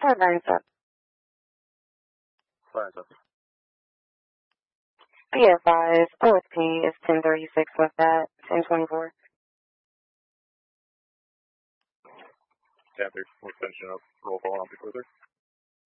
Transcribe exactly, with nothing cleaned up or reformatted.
Five nine seven. Five seven. B R five, O S P is ten thirty-six with that, ten twenty-four. Panther, we're finishing up roll call on further.